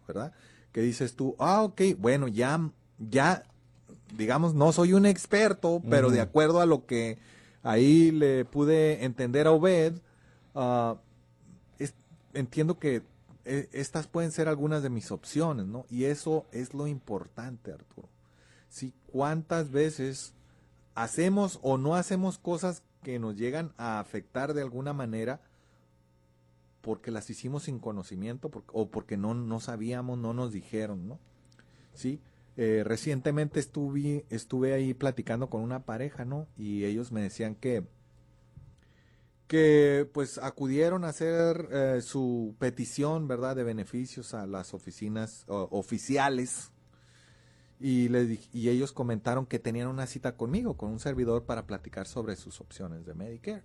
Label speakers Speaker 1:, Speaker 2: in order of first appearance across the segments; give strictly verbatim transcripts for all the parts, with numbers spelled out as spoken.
Speaker 1: ¿verdad? Que dices tú, ah, ok, bueno, ya, ya, digamos, no soy un experto, pero uh-huh. de acuerdo a lo que ahí le pude entender a Obed, uh, es, entiendo que eh, estas pueden ser algunas de mis opciones, ¿no? Y eso es lo importante, Arturo. ¿Sí? ¿Cuántas veces hacemos o no hacemos cosas que nos llegan a afectar de alguna manera porque las hicimos sin conocimiento por, o porque no, no sabíamos, no nos dijeron, ¿no? Sí, eh, recientemente estuve, estuve ahí platicando con una pareja, ¿no? Y ellos me decían que, que pues acudieron a hacer eh, su petición, ¿verdad? De beneficios a las oficinas o, oficiales. Y, les, y ellos comentaron que tenían una cita conmigo, con un servidor, para platicar sobre sus opciones de Medicare.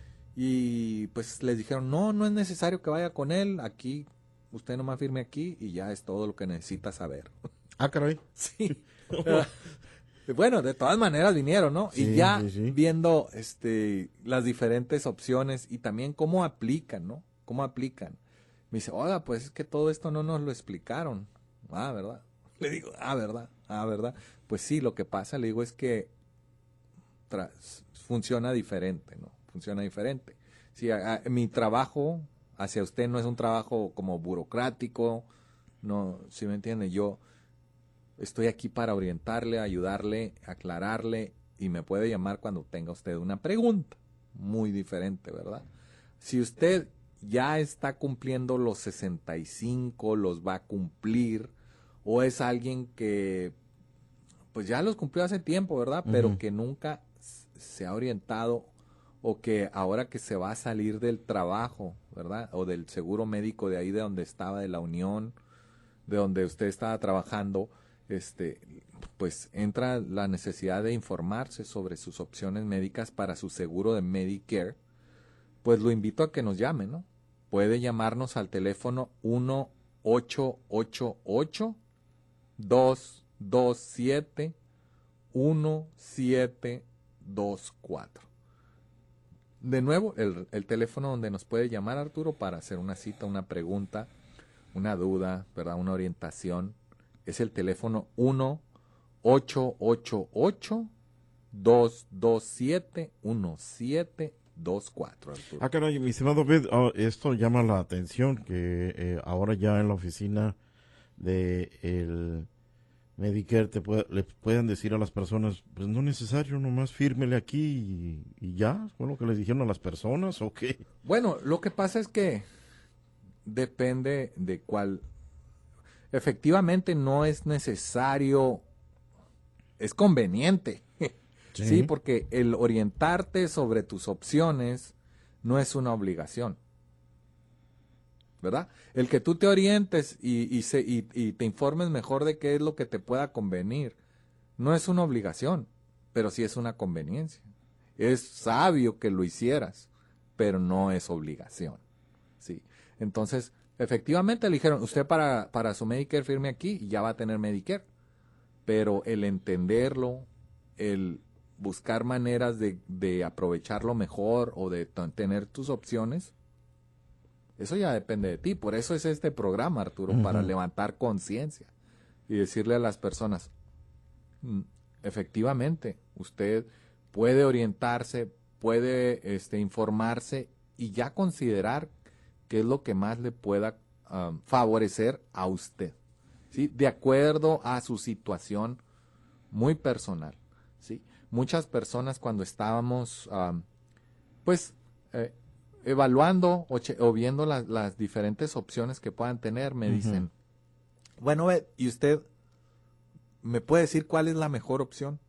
Speaker 1: Y pues les dijeron, no, no es necesario que vaya con él, aquí, usted nomás firme aquí y ya es todo lo que necesita saber.
Speaker 2: Ah, caray.
Speaker 1: Sí. uh, bueno, de todas maneras vinieron, ¿no? Sí, y ya sí, sí. viendo este, las diferentes opciones y también cómo aplican, ¿no? Cómo aplican. Me dice, oiga, pues es que todo esto no nos lo explicaron. Ah, ¿verdad? Le digo, ah, ¿verdad? Ah, ¿verdad? Pues sí, lo que pasa, le digo, es que tras, funciona diferente, ¿no? Funciona diferente. Sí, a, a, mi trabajo hacia usted no es un trabajo como burocrático, no, ¿sí me entiende? Yo estoy aquí para orientarle, ayudarle, aclararle, y me puede llamar cuando tenga usted una pregunta. Muy diferente, ¿verdad? Si usted ya está cumpliendo los sesenta y cinco, los va a cumplir, o es alguien que pues ya los cumplió hace tiempo, ¿verdad? Uh-huh. Pero que nunca se ha orientado, o que ahora que se va a salir del trabajo, ¿verdad? O del seguro médico de ahí de donde estaba, de la Unión, de donde usted estaba trabajando, este, pues entra la necesidad de informarse sobre sus opciones médicas para su seguro de Medicare. Pues lo invito a que nos llame, ¿no? Puede llamarnos al teléfono uno ocho ocho ocho, dos dos siete, uno siete dos cuatro. De nuevo, el, el teléfono donde nos puede llamar, Arturo, para hacer una cita, una pregunta, una duda, ¿verdad? Una orientación, es el teléfono uno ocho ocho ocho, dos dos siete, uno siete dos cuatro, Arturo.
Speaker 2: Ah, caray, mi estimado David, oh, esto llama la atención que eh, ahora ya en la oficina de el Medicare te puede, le pueden decir a las personas, pues no es necesario, nomás fírmele aquí y, y ya, ¿fue lo que les dijeron a las personas o qué?
Speaker 1: Bueno, lo que pasa es que depende de cuál, efectivamente no es necesario, es conveniente, sí. sí, porque el orientarte sobre tus opciones no es una obligación, ¿verdad? El que tú te orientes y, y, se, y, y te informes mejor de qué es lo que te pueda convenir, no es una obligación, pero sí es una conveniencia. Es sabio que lo hicieras, pero no es obligación, ¿sí? Entonces, efectivamente le dijeron, usted para, para su Medicare firme aquí y ya va a tener Medicare, pero el entenderlo, el buscar maneras de, de aprovecharlo mejor o de t- tener tus opciones, eso ya depende de ti. Por eso es este programa, Arturo, uh-huh. para levantar conciencia y decirle a las personas, efectivamente, usted puede orientarse, puede este, informarse y ya considerar qué es lo que más le pueda um, favorecer a usted, ¿sí? De acuerdo a su situación muy personal, ¿sí? Muchas personas cuando estábamos, um, pues, eh, evaluando o, che- o viendo la, las diferentes opciones que puedan tener, me uh-huh. dicen, bueno, ¿y usted me puede decir cuál es la mejor opción?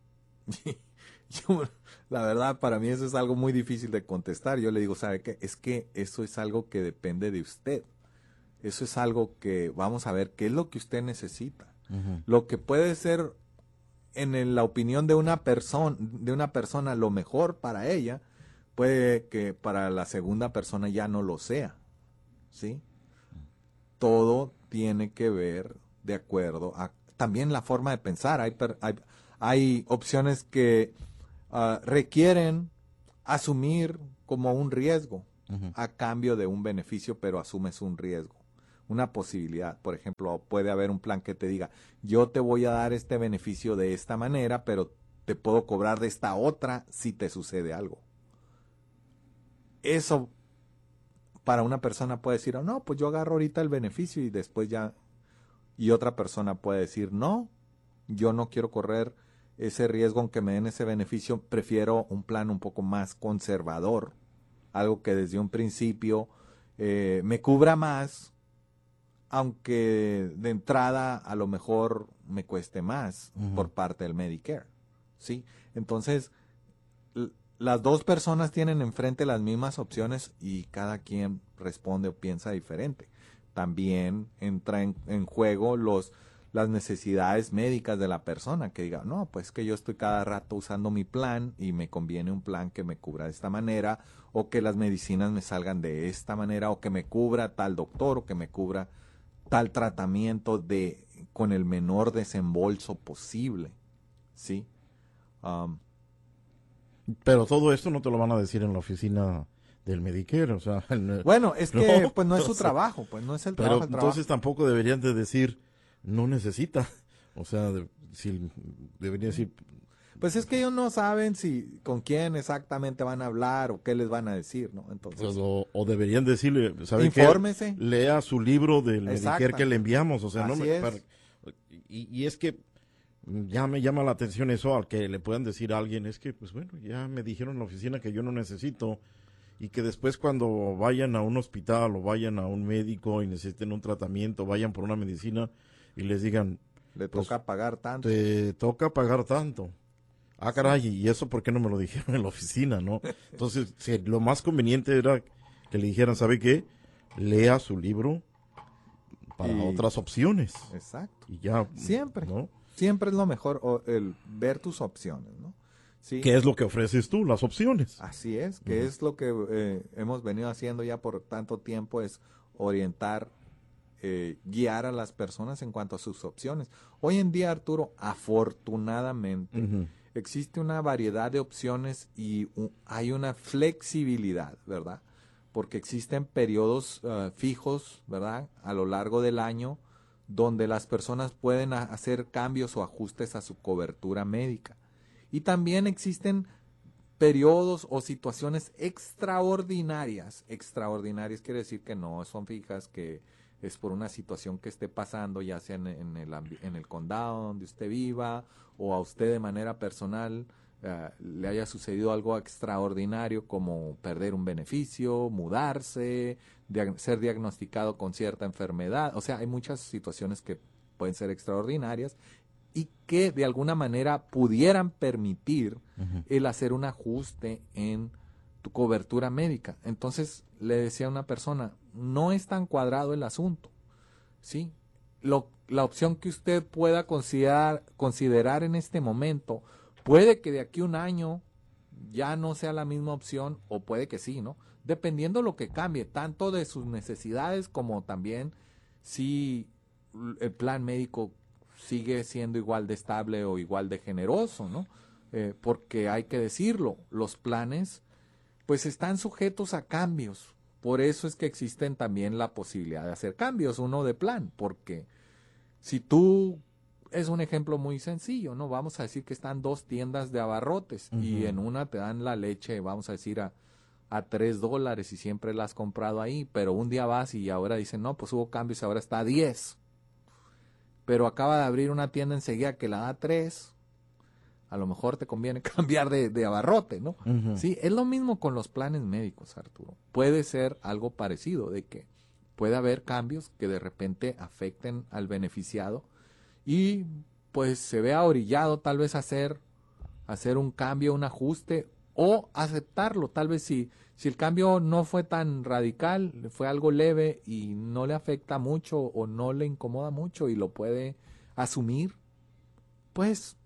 Speaker 1: Yo, la verdad, para mí eso es algo muy difícil de contestar. Yo le digo, ¿sabe qué? Es que eso es algo que depende de usted. Eso es algo que vamos a ver qué es lo que usted necesita. Uh-huh. Lo que puede ser, en el, la opinión de una persona, de una persona, lo mejor para ella, puede que para la segunda persona ya no lo sea, ¿sí? Todo tiene que ver de acuerdo a también la forma de pensar. Hay, hay, hay opciones que uh, requieren asumir como un riesgo uh-huh. a cambio de un beneficio, pero asumes un riesgo. una posibilidad. Por ejemplo, puede haber un plan que te diga, yo te voy a dar este beneficio de esta manera, pero te puedo cobrar de esta otra si te sucede algo. Eso para una persona puede decir, oh, no, pues yo agarro ahorita el beneficio y después ya... Y otra persona puede decir, no, yo no quiero correr ese riesgo aunque me den ese beneficio, prefiero un plan un poco más conservador, algo que desde un principio eh, me cubra más, aunque de entrada a lo mejor me cueste más uh-huh. por parte del Medicare, ¿sí? Entonces, las dos personas tienen enfrente las mismas opciones y cada quien responde o piensa diferente. También entra en, en juego los, las necesidades médicas de la persona, que diga, no, pues que yo estoy cada rato usando mi plan y me conviene un plan que me cubra de esta manera, o que las medicinas me salgan de esta manera, o que me cubra tal doctor, o que me cubra tal tratamiento de con el menor desembolso posible, ¿sí? Um,
Speaker 2: Pero todo esto no te lo van a decir en la oficina del Medicare, o sea... El,
Speaker 1: bueno, es que no, pues no es su trabajo, pues no es el trabajo.
Speaker 2: Pero
Speaker 1: el trabajo.
Speaker 2: Entonces tampoco deberían de decir, no necesita, o sea, de, si deberían decir...
Speaker 1: Pues es que ellos no saben si con quién exactamente van a hablar o qué les van a decir, ¿no? Entonces...
Speaker 2: Pues, o, o deberían decirle, ¿sabe
Speaker 1: infórmese.
Speaker 2: qué? Lea su libro del Medicare que le enviamos, o sea,
Speaker 1: Así
Speaker 2: no me...
Speaker 1: es.
Speaker 2: Para, y, y es que ya me llama la atención eso, al que le puedan decir a alguien, es que, pues bueno, ya me dijeron en la oficina que yo no necesito, y que después cuando vayan a un hospital o vayan a un médico y necesiten un tratamiento, vayan por una medicina y les digan...
Speaker 1: Le pues, toca pagar tanto.
Speaker 2: Te toca pagar tanto. Ah, caray, ¿y eso por qué no me lo dijeron en la oficina, no? Entonces, si lo más conveniente era que le dijeran, ¿sabe qué? Lea su libro para y... otras opciones.
Speaker 1: Exacto.
Speaker 2: Y ya.
Speaker 1: Siempre.
Speaker 2: ¿no?
Speaker 1: Siempre es lo mejor, o el ver tus opciones, ¿no?
Speaker 2: ¿Sí? ¿Qué es lo que ofreces tú? Las opciones.
Speaker 1: Así es, que uh-huh. es lo que eh, hemos venido haciendo ya por tanto tiempo, es orientar, eh, guiar a las personas en cuanto a sus opciones. Hoy en día, Arturo, afortunadamente, uh-huh. existe una variedad de opciones y uh, hay una flexibilidad, ¿verdad? Porque existen periodos uh, fijos, ¿verdad? A lo largo del año, donde las personas pueden a- hacer cambios o ajustes a su cobertura médica. Y también existen periodos o situaciones extraordinarias. Extraordinarias quiere decir que no son fijas, que es por una situación que esté pasando, ya sea en, en, el, en el condado donde usted viva, o a usted de manera personal uh, le haya sucedido algo extraordinario como perder un beneficio, mudarse, dia- ser diagnosticado con cierta enfermedad. O sea, hay muchas situaciones que pueden ser extraordinarias y que de alguna manera pudieran permitir uh-huh. el hacer un ajuste en tu cobertura médica. Entonces, le decía a una persona, no es tan cuadrado el asunto, ¿sí? Lo, la opción que usted pueda considerar, considerar en este momento, puede que de aquí a un año ya no sea la misma opción, o puede que sí, ¿no? Dependiendo lo que cambie, tanto de sus necesidades como también si el plan médico sigue siendo igual de estable o igual de generoso, ¿no? Eh, porque hay que decirlo, los planes pues están sujetos a cambios. Por eso es que existen también la posibilidad de hacer cambios, uno de plan, porque si tú, es un ejemplo muy sencillo, ¿no? Vamos a decir que están dos tiendas de abarrotes uh-huh. y en una te dan la leche, vamos a decir, a, a tres dólares y siempre la has comprado ahí, pero un día vas y ahora dicen, no, pues hubo cambios, ahora está a diez. Pero acaba de abrir una tienda enseguida que la da tres, a lo mejor te conviene cambiar de, de abarrote, ¿no? Uh-huh. Sí, es lo mismo con los planes médicos, Arturo. Puede ser algo parecido, de que puede haber cambios que de repente afecten al beneficiado y pues se vea orillado tal vez a hacer, hacer un cambio, un ajuste o aceptarlo. Tal vez si, si el cambio no fue tan radical, fue algo leve y no le afecta mucho o no le incomoda mucho y lo puede asumir, pues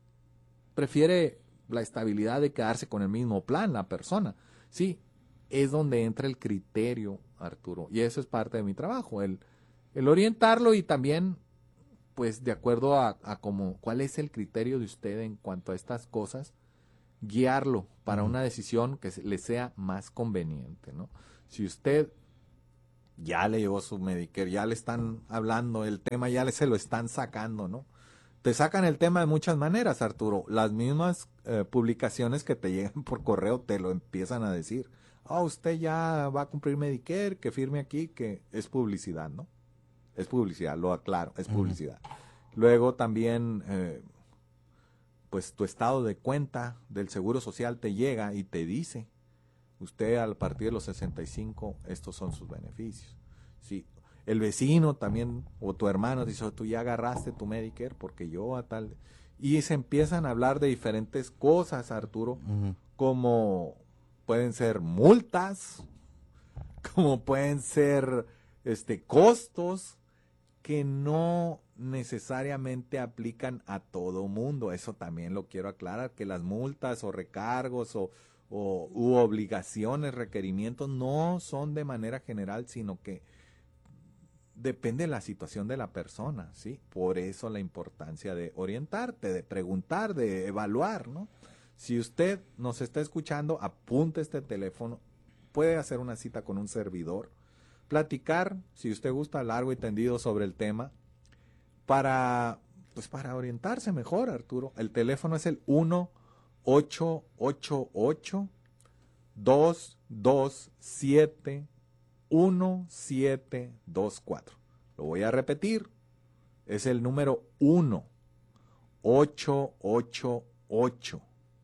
Speaker 1: prefiere la estabilidad de quedarse con el mismo plan la persona. Sí, es donde entra el criterio, Arturo, y eso es parte de mi trabajo, el, el orientarlo y también, pues, de acuerdo a, a cómo, cuál es el criterio de usted en cuanto a estas cosas, guiarlo para uh-huh. una decisión que le sea más conveniente, ¿no? Si usted ya le llegó su Medicare, ya le están hablando, el tema ya le, se lo están sacando, ¿no? Te sacan el tema de muchas maneras, Arturo. Las mismas eh, publicaciones que te llegan por correo te lo empiezan a decir. Ah, oh, usted ya va a cumplir Medicare, que firme aquí, que es publicidad, ¿no? Es publicidad, lo aclaro, es publicidad. Uh-huh. Luego también, eh, pues tu estado de cuenta del Seguro Social te llega y te dice, usted a partir de los sesenta y cinco, estos son sus beneficios. Sí. El vecino también, o tu hermano, dice, oh, tú ya agarraste tu Medicare porque yo a tal... Y se empiezan a hablar de diferentes cosas, Arturo, uh-huh. como pueden ser multas, como pueden ser este, costos que no necesariamente aplican a todo mundo. Eso también lo quiero aclarar, que las multas o recargos o, o u obligaciones, requerimientos, no son de manera general, sino que depende de la situación de la persona, ¿sí? Por eso la importancia de orientarte, de preguntar, de evaluar, ¿no? Si usted nos está escuchando, apunte este teléfono, puede hacer una cita con un servidor, platicar, si usted gusta, largo y tendido sobre el tema, para, pues para orientarse mejor, Arturo. El teléfono es el uno ocho ocho ocho, dos dos siete, uno siete dos cuatro. Lo voy a repetir. Es el número uno ocho ocho ocho,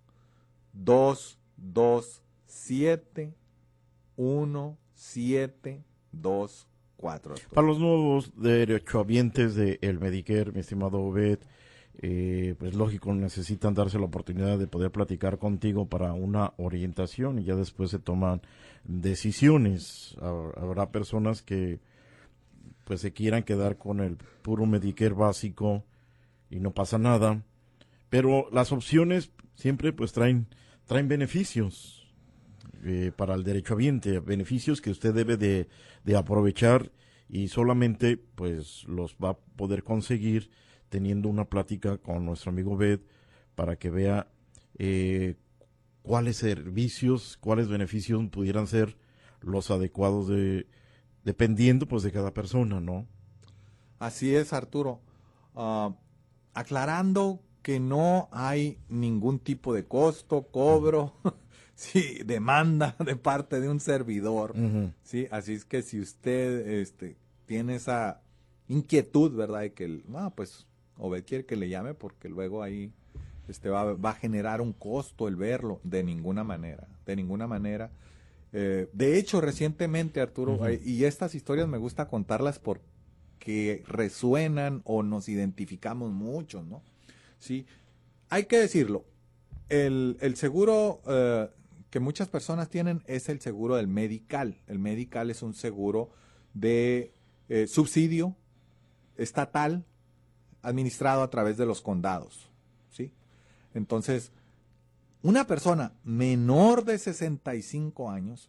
Speaker 1: dos dos siete, uno siete dos cuatro.
Speaker 2: Para los nuevos derechohabientes del Medicare, mi estimado Obed, eh, pues lógico, necesitan darse la oportunidad de poder platicar contigo para una orientación y ya después se toman decisiones. Habrá personas que pues se quieran quedar con el puro Medicare básico y no pasa nada, pero las opciones siempre pues traen traen beneficios eh, para el derechohabiente, beneficios que usted debe de, de aprovechar y solamente pues los va a poder conseguir teniendo una plática con nuestro amigo Bed para que vea eh, cuáles servicios, cuáles beneficios pudieran ser los adecuados de dependiendo pues de cada persona, ¿no?
Speaker 1: Así es, Arturo. Uh, aclarando que no hay ningún tipo de costo, cobro, uh-huh. sí, demanda de parte de un servidor, uh-huh. sí, así es que si usted este, tiene esa inquietud, ¿verdad? De que, no, pues, Obed quiere que le llame porque luego ahí este, va, va a generar un costo el verlo, de ninguna manera, de ninguna manera. Eh, de hecho, recientemente, Arturo, uh-huh. eh, y estas historias me gusta contarlas porque resuenan o nos identificamos mucho, ¿no? Sí, hay que decirlo, el, el seguro eh, que muchas personas tienen es el seguro del Medical. El Medical es un seguro de eh, subsidio estatal administrado a través de los condados, ¿sí? Entonces, una persona menor de sesenta y cinco años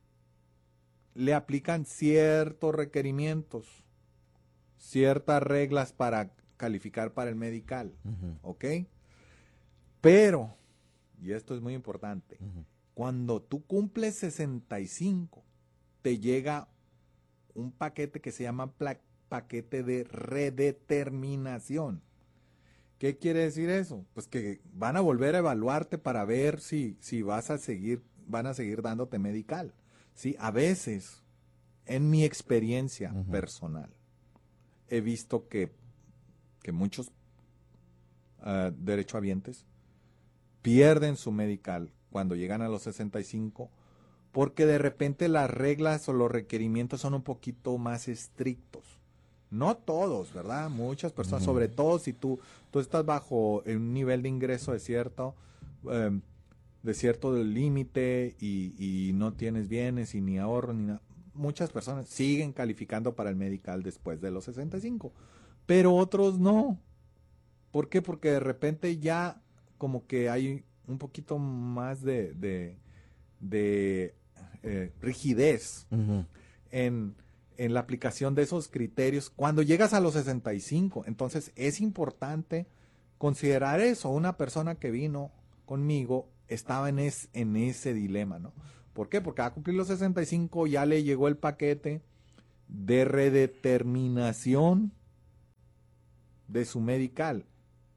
Speaker 1: le aplican ciertos requerimientos, ciertas reglas para calificar para el Medical, uh-huh. ¿ok? Pero, y esto es muy importante, uh-huh. cuando tú cumples sesenta y cinco, te llega un paquete que se llama pla- paquete de redeterminación. ¿Qué quiere decir eso? Pues que van a volver a evaluarte para ver si, si vas a seguir, van a seguir dándote Medical. Sí, a veces, en mi experiencia uh-huh. personal, he visto que, que muchos uh, derechohabientes pierden su Medical cuando llegan a los sesenta y cinco porque de repente las reglas o los requerimientos son un poquito más estrictos. No todos, ¿verdad? Muchas personas, uh-huh. sobre todo si tú, tú estás bajo un nivel de ingreso de cierto, eh, de cierto límite y, y no tienes bienes y ni ahorro ni nada. Muchas personas siguen calificando para el Medical después de los sesenta y cinco, pero otros no. ¿Por qué? Porque de repente ya como que hay un poquito más de, de, de eh, rigidez uh-huh. en... en la aplicación de esos criterios cuando llegas a los sesenta y cinco. Entonces es importante considerar eso. Una persona que vino conmigo estaba en, es, en ese dilema, ¿no? ¿Por qué? Porque va a cumplir los sesenta y cinco, ya le llegó el paquete de redeterminación de su medical.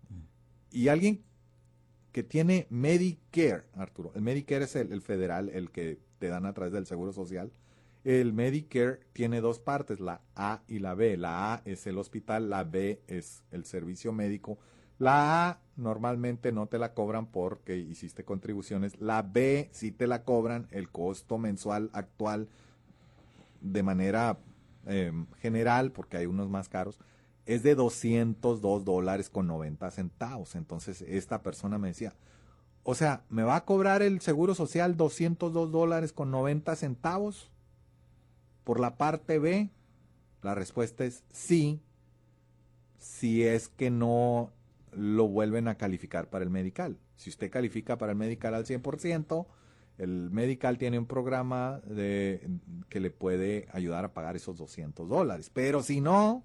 Speaker 1: Y alguien que tiene Medicare, Arturo, el Medicare es el, el federal, el que te dan a través del Seguro Social. El Medicare tiene dos partes, la A y la B. La A es el hospital, la B es el servicio médico. La A normalmente no te la cobran porque hiciste contribuciones. La B sí te la cobran, el costo mensual actual de manera eh, general, porque hay unos más caros, es de doscientos dos dólares con noventa centavos. Entonces esta persona me decía, o sea, ¿me va a cobrar el Seguro Social doscientos dos dólares con noventa centavos por la parte B? La respuesta es sí, si es que no lo vuelven a calificar para el medical. Si usted califica para el medical al cien por ciento, el medical tiene un programa de, que le puede ayudar a pagar esos doscientos dólares. Pero si no,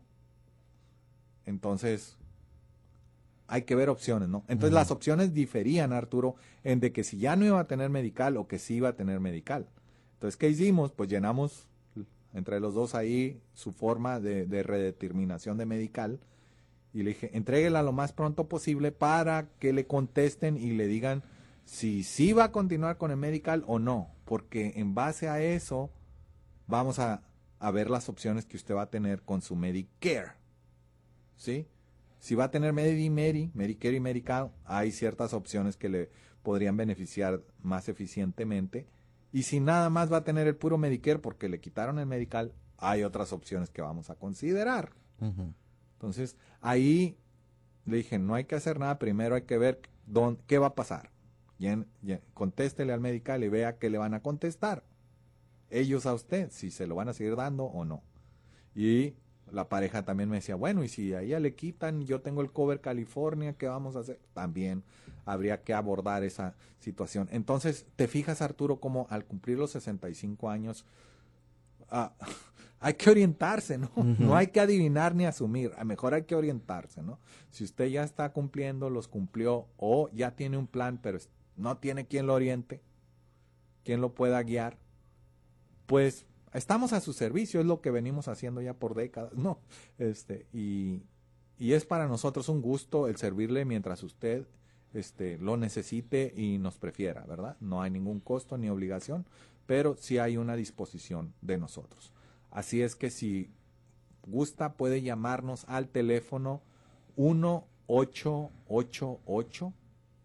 Speaker 1: entonces hay que ver opciones, ¿no? Entonces uh-huh. Las opciones diferían, Arturo, en de que si ya no iba a tener medical o que sí iba a tener medical. Entonces, ¿qué hicimos? Pues llenamos entre los dos ahí su forma de, de redeterminación de medical. Y le dije, entréguela lo más pronto posible para que le contesten y le digan si sí va a continuar con el medical o no. Porque en base a eso vamos a, a ver las opciones que usted va a tener con su Medicare. ¿Sí? Si va a tener Medi, Medi, Medicare y Medical, hay ciertas opciones que le podrían beneficiar más eficientemente. Y si nada más va a tener el puro Medicare porque le quitaron el Medical, hay otras opciones que vamos a considerar. Uh-huh. Entonces, ahí le dije, no hay que hacer nada, primero hay que ver dónde, qué va a pasar. Y en, y en, contéstele al Medical y vea qué le van a contestar. Ellos a usted, si se lo van a seguir dando o no. Y la pareja también me decía, bueno, y si a ella le quitan, yo tengo el Cover California, ¿qué vamos a hacer? También habría que abordar esa situación. Entonces, te fijas, Arturo, como al cumplir los sesenta y cinco años, uh, hay que orientarse, ¿no? Uh-huh. No hay que adivinar ni asumir, a mejor hay que orientarse, ¿no? Si usted ya está cumpliendo, los cumplió, o ya tiene un plan, pero no tiene quien lo oriente, quien lo pueda guiar, pues estamos a su servicio, es lo que venimos haciendo ya por décadas, ¿no? Este, y, y es para nosotros un gusto el servirle mientras usted este, lo necesite y nos prefiera, ¿verdad? No hay ningún costo ni obligación, pero sí hay una disposición de nosotros. Así es que si gusta puede llamarnos al teléfono uno ocho ocho ocho,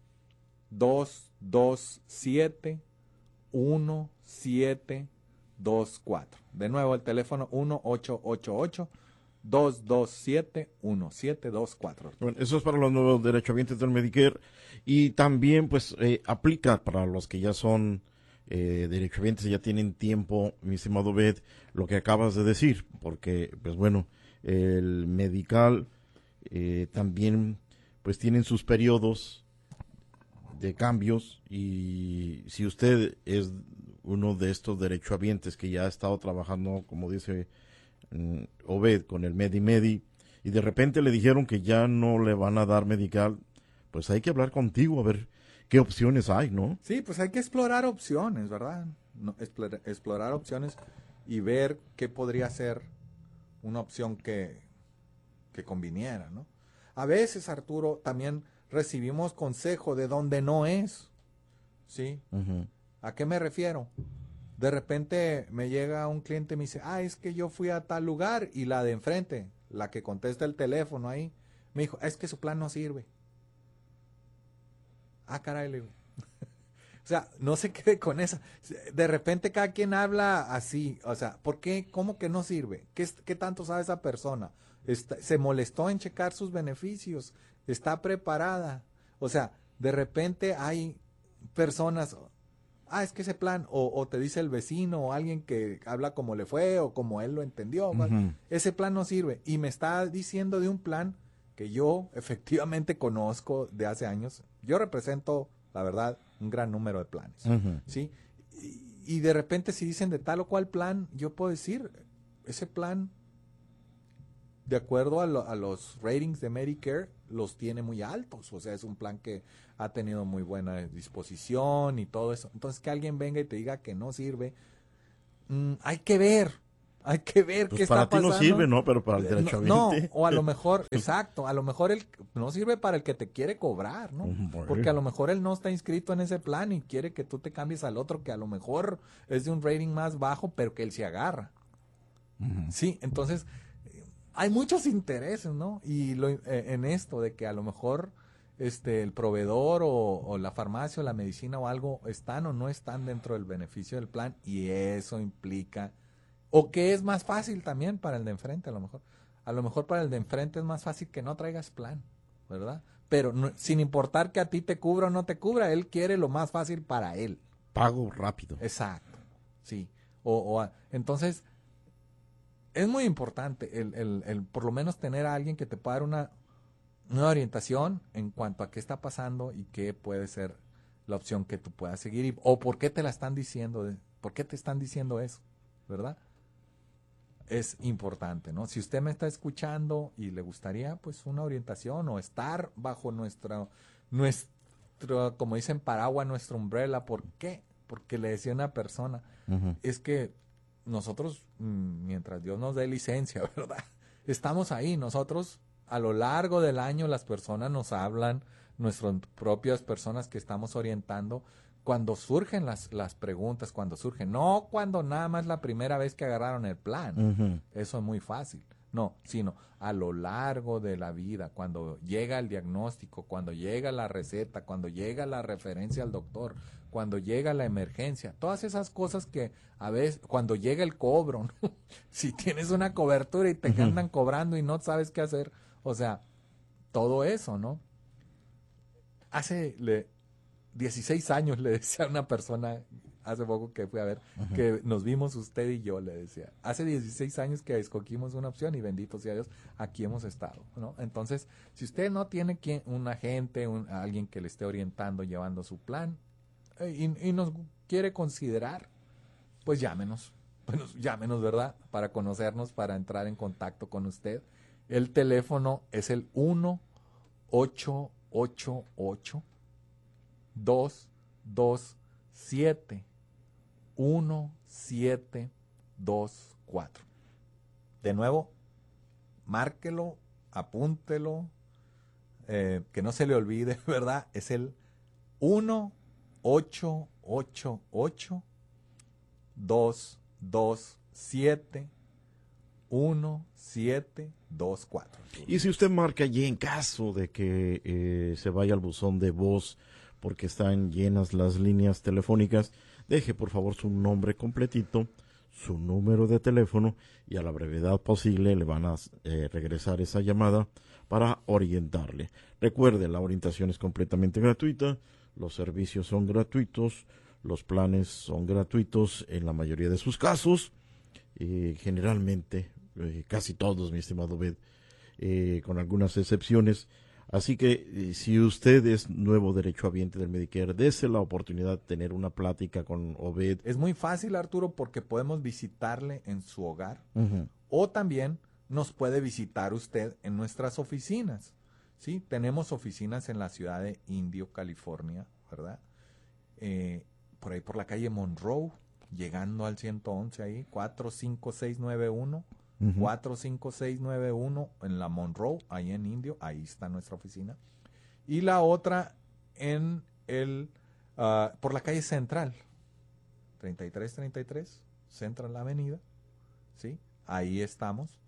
Speaker 1: dos dos siete, uno siete dos cuatro. De nuevo el teléfono uno ocho ocho ocho, dos dos siete, uno siete dos cuatro.
Speaker 2: Bueno, eso es para los nuevos derechohabientes del Medicare y también pues eh, aplica para los que ya son eh, derechohabientes y ya tienen tiempo, mi estimado Obed, lo que acabas de decir, porque pues bueno, el medical eh, también pues tienen sus periodos de cambios y si usted es uno de estos derechohabientes que ya ha estado trabajando, como dice um, Obed, con el Medi Medi, y de repente le dijeron que ya no le van a dar medical, pues hay que hablar contigo a ver qué opciones hay, ¿no?
Speaker 1: Sí, pues hay que explorar opciones, ¿verdad? No, explorar, explorar opciones y ver qué podría ser una opción que, que conviniera, ¿no? A veces, Arturo, también recibimos consejo de donde no es, ¿sí? Uh-huh. ¿A qué me refiero? De repente me llega un cliente y me dice, ah, es que yo fui a tal lugar y la de enfrente, la que contesta el teléfono ahí, me dijo, es que su plan no sirve. Ah, caray, le digo. O sea, no se quede con esa. De repente cada quien habla así, o sea, ¿por qué? ¿Cómo que no sirve? ¿Qué, qué tanto sabe esa persona? Está, se molestó en checar sus beneficios, está preparada. O sea, de repente hay personas... Ah, es que ese plan, o, o te dice el vecino, o alguien que habla como le fue, o como él lo entendió, uh-huh. Ese plan no sirve, y me está diciendo de un plan que yo efectivamente conozco de hace años. Yo represento, la verdad, un gran número de planes, uh-huh. ¿sí? Y, y de repente si dicen de tal o cual plan, yo puedo decir, ese plan, de acuerdo a, lo, a los ratings de Medicare, los tiene muy altos, o sea, es un plan que ha tenido muy buena disposición y todo eso. Entonces, que alguien venga y te diga que no sirve, mmm, hay que ver, Hay que ver
Speaker 2: pues
Speaker 1: qué
Speaker 2: para
Speaker 1: está
Speaker 2: ti
Speaker 1: pasando.
Speaker 2: no sirve, ¿no? Pero para el derechohabiente.
Speaker 1: No, o a lo mejor, exacto, a lo mejor él no sirve para el que te quiere cobrar, ¿no?
Speaker 2: Bueno.
Speaker 1: Porque a lo mejor él no está inscrito en ese plan y quiere que tú te cambies al otro que a lo mejor es de un rating más bajo, pero que él se agarra. Uh-huh. Sí, entonces hay muchos intereses, ¿no? Y lo, eh, en esto de que a lo mejor este el proveedor o, o la farmacia o la medicina o algo están o no están dentro del beneficio del plan, y eso implica, o que es más fácil también para el de enfrente, a lo mejor. A lo mejor para el de enfrente es más fácil que no traigas plan, ¿verdad? Pero no, sin importar que a ti te cubra o no te cubra, él quiere lo más fácil para él.
Speaker 2: Pago rápido.
Speaker 1: Exacto, sí. O, o entonces, es muy importante el, el, el por lo menos tener a alguien que te pueda dar una, una orientación en cuanto a qué está pasando y qué puede ser la opción que tú puedas seguir, y, o por qué te la están diciendo, por qué te están diciendo eso, ¿verdad? Es importante, ¿no? Si usted me está escuchando y le gustaría, pues, una orientación o estar bajo nuestra, nuestro, como dicen, paraguas, nuestra umbrella, ¿por qué? Porque le decía una persona, uh-huh. es que nosotros, mientras Dios nos dé licencia, ¿verdad? Estamos ahí, nosotros a lo largo del año las personas nos hablan, nuestras propias personas que estamos orientando, cuando surgen las, las preguntas, cuando surgen, no cuando nada más la primera vez que agarraron el plan, uh-huh. Eso es muy fácil, no, sino a lo largo de la vida, cuando llega el diagnóstico, cuando llega la receta, cuando llega la referencia al doctor, cuando llega la emergencia, todas esas cosas que a veces, cuando llega el cobro, ¿no? Si tienes una cobertura y te uh-huh. andan cobrando y no sabes qué hacer, o sea, todo eso, ¿no? Hace... Le, dieciséis años le decía a una persona hace poco que fui a ver, uh-huh. que nos vimos usted y yo, le decía, hace dieciséis años que escogimos una opción y bendito sea Dios, aquí hemos estado, ¿no? Entonces, si usted no tiene quien, un agente, un, alguien que le esté orientando, llevando su plan, eh, y, y nos quiere considerar, pues llámenos, bueno, llámenos, ¿verdad? Para conocernos, para entrar en contacto con usted. El teléfono es el uno ocho ocho ocho dos dos siete uno siete dos cuatro. De nuevo, márquelo, apúntelo, eh, que no se le olvide, ¿verdad? Es el uno ocho ocho ocho dos dos siete uno siete dos cuatro.
Speaker 2: Y si usted marca allí en caso de que eh, se vaya al buzón de voz porque están llenas las líneas telefónicas, deje por favor su nombre completito, su número de teléfono, y a la brevedad posible le van a eh, regresar esa llamada para orientarle. Recuerde, la orientación es completamente gratuita, los servicios son gratuitos, los planes son gratuitos en la mayoría de sus casos, eh, generalmente, eh, casi todos, mi estimado Obed, eh, con algunas excepciones. Así que eh, si usted es nuevo derechohabiente del Medicare, dése la oportunidad de tener una plática con Obed.
Speaker 1: Es muy fácil, Arturo, porque podemos visitarle en su hogar, uh-huh. o también nos puede visitar usted en nuestras oficinas. Sí, tenemos oficinas en la ciudad de Indio, California, ¿verdad? Eh, por ahí por la calle Monroe, llegando al ciento once ahí, cuatro cinco seis nueve uno. Uh-huh. cuatro cinco seis nueve uno en la Monroe, ahí en Indio, ahí está nuestra oficina. Y la otra en el, uh, por la calle Central, treinta y tres treinta y tres, Central Avenida, ¿sí? Ahí estamos,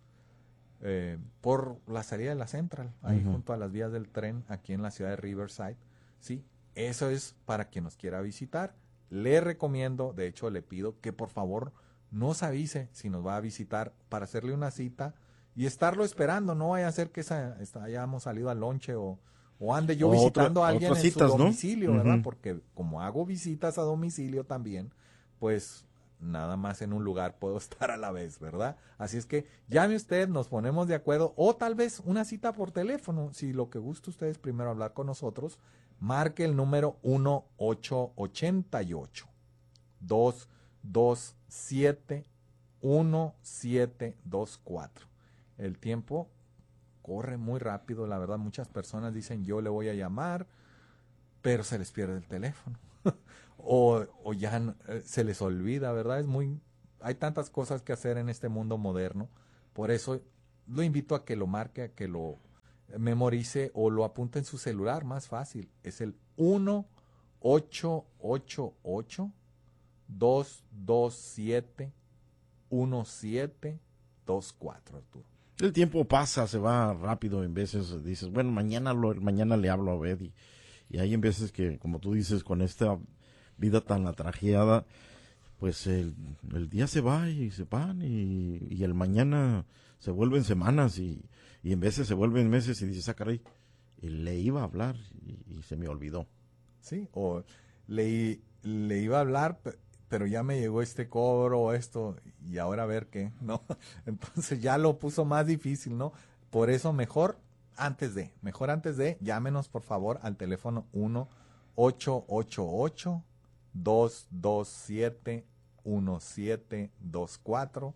Speaker 1: eh, por la salida de la Central, ahí uh-huh. junto a las vías del tren, aquí en la ciudad de Riverside, ¿sí? Eso es para quien nos quiera visitar. Le recomiendo, de hecho le pido que por favor nos avise si nos va a visitar para hacerle una cita y estarlo esperando. No vaya a ser que esa, esta, hayamos salido al lonche o, o ande yo o visitando otra, a alguien en citas, su domicilio, ¿no? ¿Verdad? Uh-huh. Porque como hago visitas a domicilio también, pues nada más en un lugar puedo estar a la vez, ¿verdad? Así es que llame usted, nos ponemos de acuerdo, o tal vez una cita por teléfono. Si lo que gusta usted es primero hablar con nosotros, marque el número uno ocho ocho ocho dos dos siete uno siete dos cuatro. El tiempo corre muy rápido, la verdad. Muchas personas dicen yo le voy a llamar, pero se les pierde el teléfono o, o ya eh, se les olvida, ¿verdad? Es muy hay tantas cosas que hacer en este mundo moderno. Por eso lo invito a que lo marque, a que lo memorice o lo apunte en su celular, más fácil. Es el uno ocho ocho ocho dos dos siete uno siete dos cuatro, Arturo.
Speaker 2: El tiempo pasa, se va rápido. En veces dices, bueno, mañana lo, mañana le hablo a Obed. Y, y hay en veces que, como tú dices, con esta vida tan atrajeada, pues el, el día se va y se van. Y, y el mañana se vuelven semanas y, y en veces se vuelven meses y dices, ah, caray, y le iba a hablar y, y se me olvidó.
Speaker 1: Sí, o le, le iba a hablar, pero ya me llegó este cobro o esto, y ahora a ver qué, ¿no? Entonces ya lo puso más difícil, ¿no? Por eso mejor antes de, mejor antes de, llámenos por favor al teléfono uno ocho ocho ocho dos dos siete uno siete dos cuatro.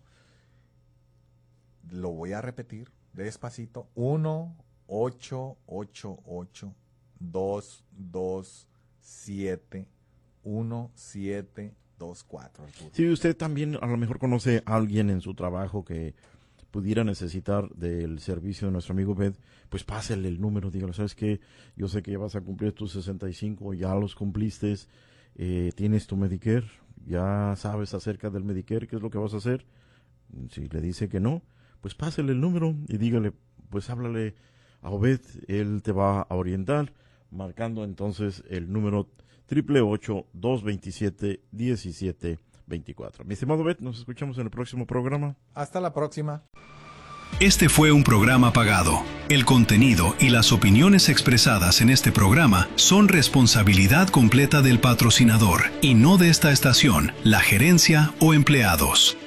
Speaker 1: Lo voy a repetir despacito, uno ocho ocho ocho dos dos siete uno siete dos cuatro.
Speaker 2: Si usted también a lo mejor conoce a alguien en su trabajo que pudiera necesitar del servicio de nuestro amigo Obed, pues pásele el número, dígale, ¿sabes qué? Yo sé que ya vas a cumplir tus sesenta y cinco, ya los cumpliste, eh, tienes tu Medicare, ya sabes acerca del Medicare, qué es lo que vas a hacer. Si le dice que no, pues pásele el número y dígale, pues háblale a Obed, él te va a orientar, marcando entonces el número triple ocho dos veintisiete diecisiete veinticuatro. Mi estimado Bet, nos escuchamos en el próximo programa.
Speaker 1: Hasta la próxima.
Speaker 3: Este fue un programa pagado. El contenido y las opiniones expresadas en este programa son responsabilidad completa del patrocinador y no de esta estación, la gerencia o empleados.